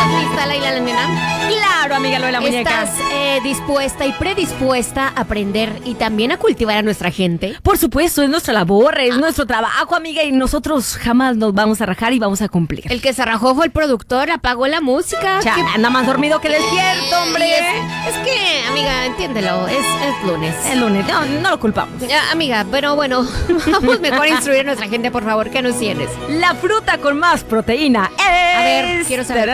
¿Estás lista, Laila la nena? Claro, amiga, lo de la muñeca. ¿Estás dispuesta y predispuesta a aprender y también a cultivar a nuestra gente? Por supuesto, es nuestra labor, es nuestro trabajo, amiga, y nosotros jamás nos vamos a rajar y vamos a cumplir. El que se rajó fue el productor, apagó la música. Ya, anda más dormido que despierto, hombre. Es que, amiga, entiéndelo, es lunes. El lunes, no lo culpamos. Ya, amiga, pero bueno, vamos mejor a instruir a nuestra gente, por favor, ¿qué nos tienes? La fruta con más proteína es... A ver, quiero saber.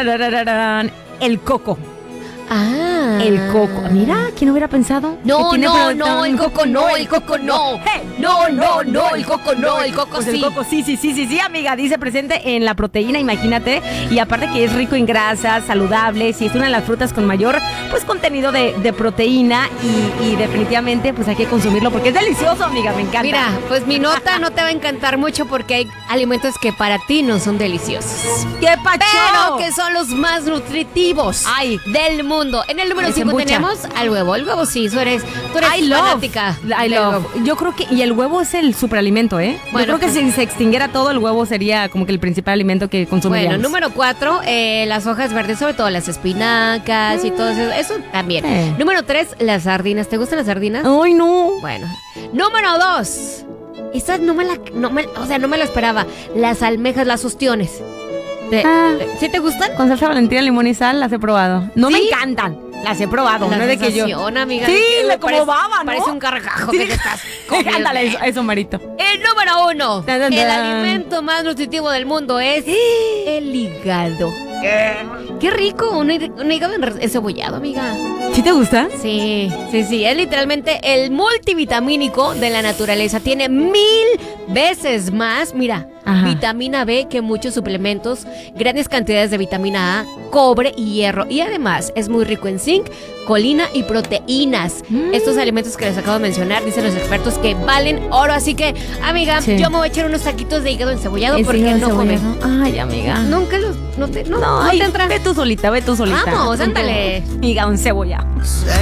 El coco. Ah. El coco. Mira, ¿quién hubiera pensado? No, que tiene no, el coco no, el coco no. No, el coco no, el coco Pues sí. el coco sí, amiga, dice presente en la proteína, imagínate. Y aparte que es rico en grasas, saludables, y es una de las frutas con mayor, pues, contenido de proteína. Y definitivamente, pues, hay que consumirlo porque es delicioso, amiga, me encanta. Mira, pues mi nota no te va a encantar mucho porque hay alimentos que para ti no son deliciosos. ¡Qué pacho! Pero que son los más nutritivos del mundo. En el número 5 tenemos al huevo. El huevo sí, tú eres fanática. I love. Yo creo que, y el huevo es el superalimento, ¿eh? Bueno, yo creo que si se extinguiera todo, el huevo sería como que el principal alimento que consumiríamos. Bueno, número 4, las hojas verdes, sobre todo las espinacas y todo eso. Eso también. Número 3, las sardinas. ¿Te gustan las sardinas? Ay, no. Bueno. Número 2. Esa no me la esperaba. Las almejas, las ostiones. ¿Sí te gustan? Con salsa Valentina, limón y sal las he probado. No ¿Sí? me encantan. Las he probado. La no es de que yo. amiga. Sí, que como baba, ¿no? Parece un cargajo Sí. que te estás comiendo. Ándale, eso, Marito. El número 1. Tan, tan, El tan. alimento más nutritivo del mundo es el hígado. Qué rico, un hígado encebollado, amiga. ¿Sí te gusta? Sí. Es literalmente el multivitamínico de la naturaleza. Tiene 1000 veces más, mira, vitamina B que muchos suplementos, grandes cantidades de vitamina A, cobre y hierro. Y además es muy rico en zinc, colina y proteínas. Estos alimentos que les acabo de mencionar, dicen los expertos que valen oro. Así que, amiga, Sí. yo me voy a echar unos taquitos de hígado encebollado ¿El porque hígado no comen. encebollado? Ay, amiga. Nunca los... No te Ay, entran. ve tú solita. Vamos, ándale. Amiga, un cebolla.